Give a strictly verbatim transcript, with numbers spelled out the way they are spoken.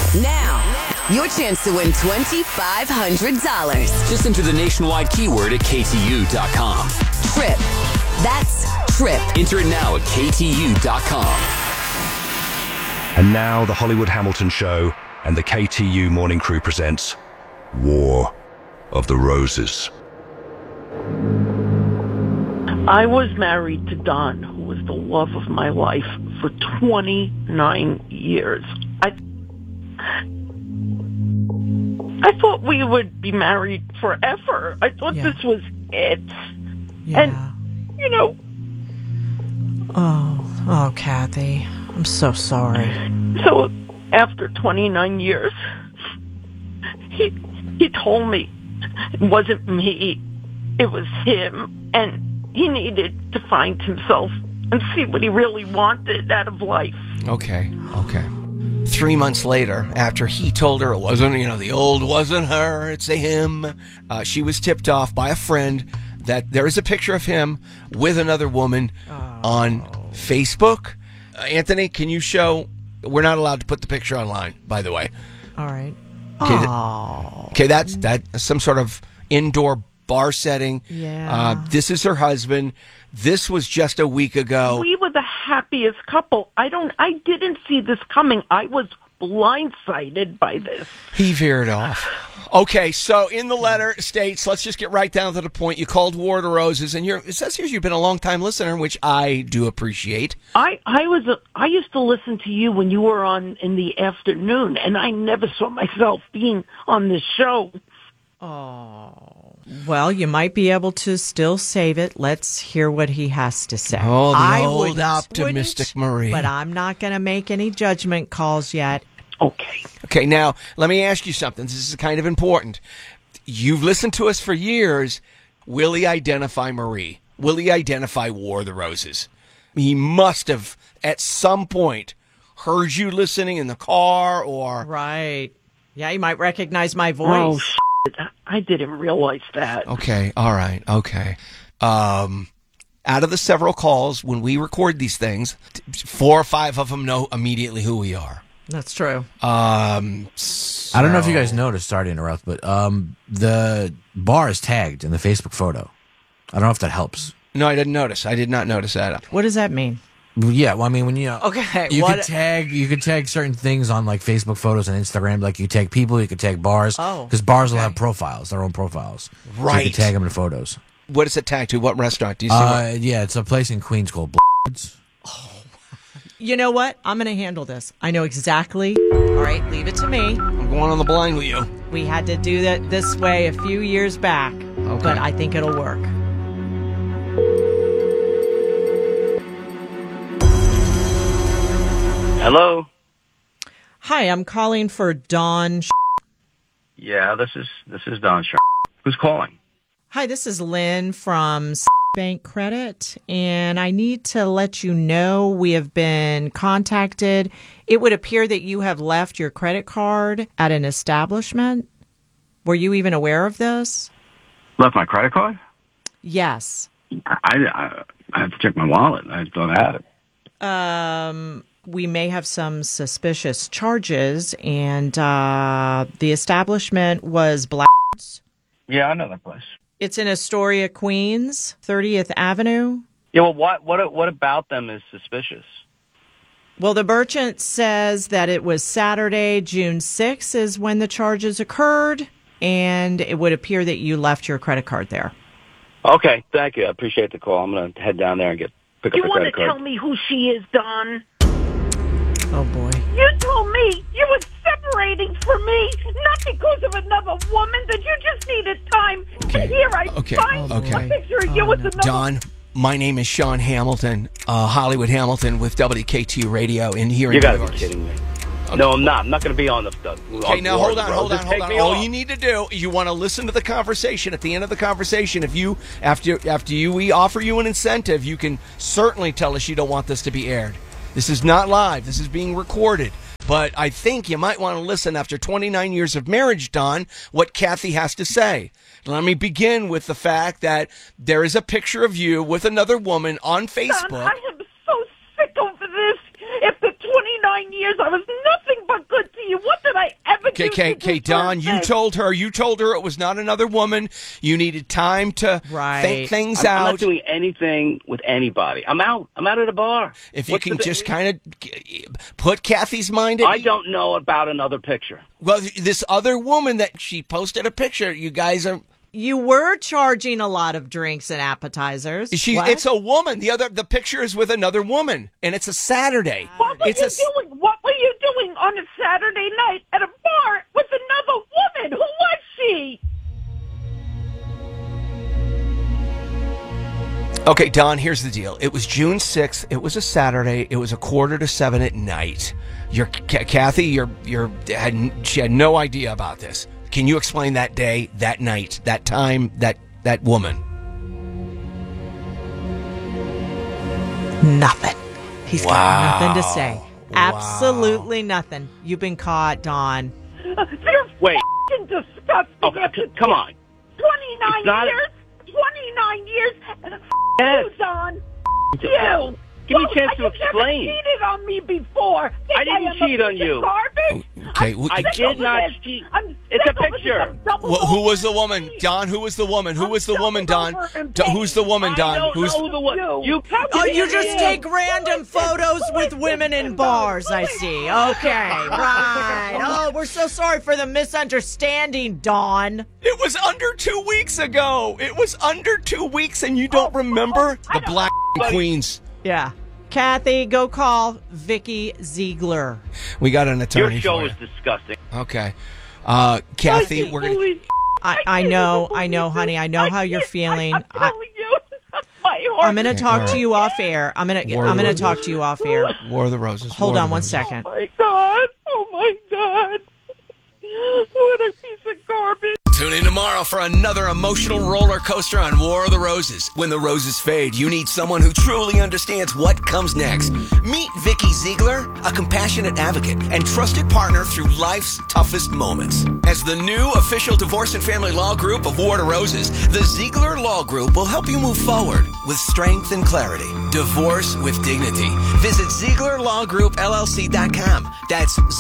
Now, your chance to win twenty-five hundred dollars. Just enter the nationwide keyword at K T U dot com. Trip. That's Trip. Enter it now at K T U dot com. And now the Hollywood Hamilton Show and the K T U Morning Crew presents War of the Roses. I was married to Don, who was the love of my life, for twenty-nine years. I I thought we would be married forever. I thought Yeah. this was it. Yeah. And, you know... Oh, oh, Kathy. I'm so sorry. So, after twenty-nine years, he he told me it wasn't me, it was him, and he needed to find himself and see what he really wanted out of life. Okay, okay. Three months later, after he told her it wasn't, you know, the old wasn't her, it's a him, uh, she was tipped off by a friend that there is a picture of him with another woman Oh. on Facebook. Uh, Anthony, can you show? We're not allowed to put the picture online, by the way. All right. Okay, th- Oh. okay, that's that some sort of indoor bar setting. Yeah. Uh, this is her husband. This was just a week ago. We were the happiest couple. I don't, I didn't see this coming. I was blindsided by this. He veered off. Okay, so in the letter it states, let's just get right down to the point. You called War of the Roses, and you're, it says here you've been a long-time listener, which I do appreciate. I, I was, a, I used to listen to you when you were on in the afternoon, and I never saw myself being on this show. Oh. Well, you might be able to still save it. Let's hear what he has to say. Oh, the I old wouldn't- optimistic wouldn't, Marie. But I'm not going to make any judgment calls yet. Okay. Okay, now, let me ask you something. This is kind of important. You've listened to us for years. Will he identify Marie? Will he identify War of the Roses? He must have, at some point, heard you listening in the car or... Right. Yeah, you might recognize my Oh, voice. shit. I didn't realize that. Okay, all right, okay. Um, out of the several calls, when we record these things, t- four or five of them know immediately who we are. That's true. Um, I don't know if you so- guys noticed, sorry to interrupt, but um, the bar is tagged in the Facebook photo. I don't know if that helps. No, I didn't notice. I did not notice that. What does that mean? Yeah, well, I mean, when you know, Okay, you what- could tag, you could tag certain things on like Facebook photos and Instagram. Like you tag people, you could tag bars. Oh, because bars will have profiles, their own profiles. So Right. you can tag them in photos. What is it tagged to? What restaurant? Do you see? Uh, yeah, it's a place in Queens called Bloods. You know what? I'm going to handle this. I know exactly. All right, leave it to me. what? I'm going on the blind with you. We had to do that this way a few years back, but I think it'll work. Hello. Hi, I'm calling for Dawn. Yeah, this is this is Don Sharp. Who's calling? Hi, this is Lynn from Bank Credit, and I need to let you know we have been contacted. It would appear that you have left your credit card at an establishment. Were you even aware of this? Left my credit card? Yes. I, I, I have to check my wallet. I thought I had it. Um, we may have some suspicious charges, and uh, the establishment was Black. Yeah, I know that place. It's in Astoria, Queens, thirtieth Avenue. Yeah, well, what what what about them is suspicious? Well, the merchant says that it was Saturday, June sixth is when the charges occurred, and it would appear that you left your credit card there. Okay, thank you. I appreciate the call. I'm going to head down there and get pick You up the want to credit card. tell me who she is, Don? Oh, boy. You told me you were separating from me, not because of another woman, that you just needed time. Okay. And here I Okay. find Okay. a picture of you with another... Don, my name is Sean Hamilton, uh, Hollywood Hamilton with W K T U Radio in here You in got to New be York. kidding me. No, I'm not. I'm not going to be on the... the Okay, on now War hold of on, the hold on, Roses. hold Take on. me All off. you need to do is you want to listen to the conversation. At the end of the conversation, if you after after you we offer you an incentive, you can certainly tell us you don't want this to be aired. This is not live. This is being recorded. But I think you might want to listen after twenty-nine years of marriage, Don, what Kathy has to say. Let me begin with the fact that there is a picture of you with another woman on Facebook. Don, I am so sick of this. After twenty-nine years, I was nothing but good to you. What did I Okay, You Kate, did Kate, the Don, first you thing. told her, you told her it was not another woman. You needed time to Right. think things I'm, I'm out. not doing anything with anybody. I'm out. I'm out at a bar. If you What's can the- just kind of put Kathy's mind at I ease. don't know about another picture. Well, this other woman that she posted a picture, you guys are. You were charging a lot of drinks and appetizers. She, What? it's a woman. The other, the picture is with another woman, and it's a Saturday. What were It's you a, doing? What were you doing on a Saturday night at a bar with another woman? Who was she? Okay, Don, here's the deal. It was June sixth. It was a Saturday. It was a quarter to seven at night. Your K- Kathy, your your had she had no idea about this. Can you explain that day, that night, that time, that that woman? Nothing. He's Wow. got nothing to say. Absolutely nothing. You've been caught, Don. Uh, You're Wait. f***ing disgusting. Oh, c- come on. twenty-nine It's not- years? twenty-nine years? And f*** Yes. you, Don. You. Give me a Well, chance to you've explain. Never cheated on me before. Think I didn't am a cheat on piece of you. Garbage? Okay, I'm we- I sick did of not this. cheat. I'm It's sick a of this. picture. I'm double Wh- who was the over woman, paid. Don? Who was the woman? Who I'm was the woman, Don? double over Do- paid. who's the woman, I Don? don't Who's know the one. You. You, How Oh, can you just you? take random photos with women in bars, I see. Okay, right. Oh, we're so sorry for the misunderstanding, Dawn. It was under two weeks ago. It was under two weeks, and you don't remember the Black Queens. Yeah. Kathy, go call Vicky Ziegler. We got an your attorney. show for is you. disgusting. Okay, uh, Kathy, we're gonna. Believe- I, I know, can't I know, believe honey. this. I know how you're can't- feeling. I, I'm I, telling you, my heart. I'm gonna Okay, talk all to right. you off air. I'm gonna, War I'm gonna Roses. talk to you off air. War of the Roses. Hold War of on the one Roses. second. Oh my God! Oh my God! What a piece of garbage! Tune in tomorrow for another emotional roller coaster on War of the Roses. When the roses fade, you need someone who truly understands what comes next. Meet Vicky Ziegler, a compassionate advocate and trusted partner through life's toughest moments. As the new official divorce and family law group of War of the Roses, the Ziegler Law Group will help you move forward with strength and clarity. Divorce with dignity. Visit Ziegler Law Group L L C dot com. That's